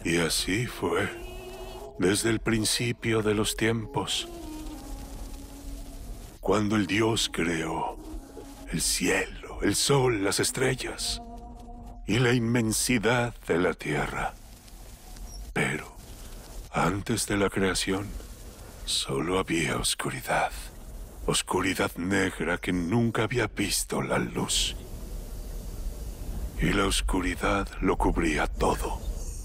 Y así fue, desde el principio de los tiempos, cuando el Dios creó el cielo, el sol, las estrellas y la inmensidad de la tierra. Pero antes de la creación, solo había oscuridad. Oscuridad negra que nunca había visto la luz. Y la oscuridad lo cubría todo.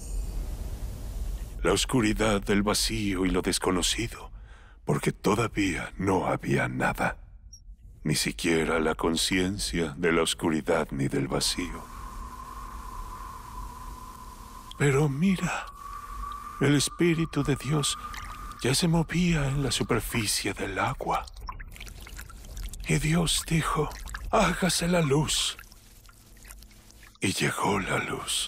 La oscuridad del vacío y lo desconocido, porque todavía no había nada. Ni siquiera la conciencia de la oscuridad ni del vacío. Pero mira, el Espíritu de Dios ya se movía en la superficie del agua. Y Dios dijo, hágase la luz. Y llegó la luz.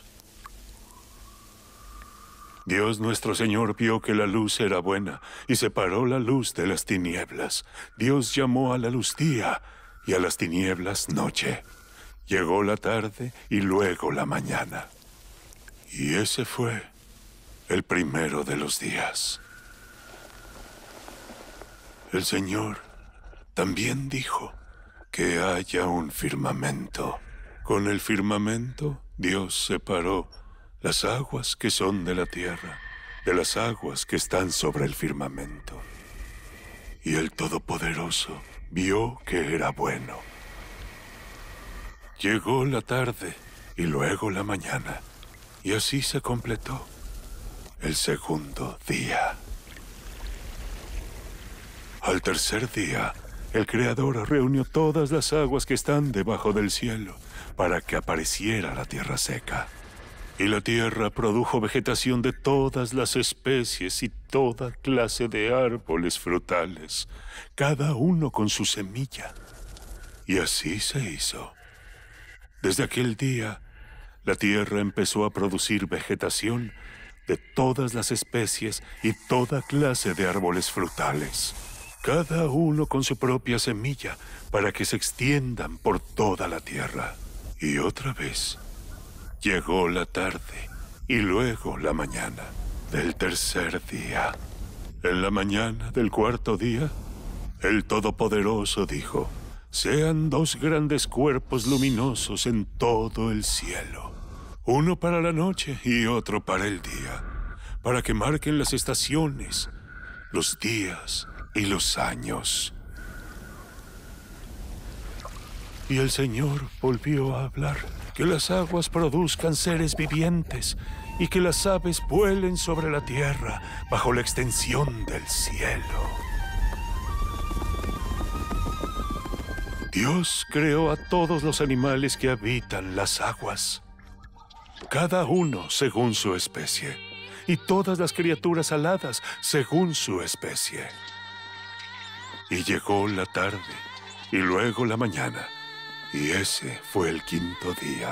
Dios nuestro Señor vio que la luz era buena y separó la luz de las tinieblas. Dios llamó a la luz día y a las tinieblas noche. Llegó la tarde y luego la mañana. Y ese fue el primero de los días. El Señor también dijo que haya un firmamento. Con el firmamento, Dios separó las aguas que son de la tierra de las aguas que están sobre el firmamento. Y el Todopoderoso vio que era bueno. Llegó la tarde y luego la mañana, y así se completó el segundo día. Al tercer día, el Creador reunió todas las aguas que están debajo del cielo para que apareciera la tierra seca. Y la tierra produjo vegetación de todas las especies y toda clase de árboles frutales, cada uno con su semilla. Y así se hizo. Desde aquel día, la tierra empezó a producir vegetación de todas las especies y toda clase de árboles frutales, cada uno con su propia semilla, para que se extiendan por toda la tierra. Y otra vez, llegó la tarde y luego la mañana del tercer día. En la mañana del cuarto día, el Todopoderoso dijo, sean dos grandes cuerpos luminosos en todo el cielo, uno para la noche y otro para el día, para que marquen las estaciones, los días y los años. Y el Señor volvió a hablar, que las aguas produzcan seres vivientes y que las aves vuelen sobre la tierra bajo la extensión del cielo. Dios creó a todos los animales que habitan las aguas, cada uno según su especie, y todas las criaturas aladas según su especie. Y llegó la tarde y luego la mañana, y ese fue el quinto día.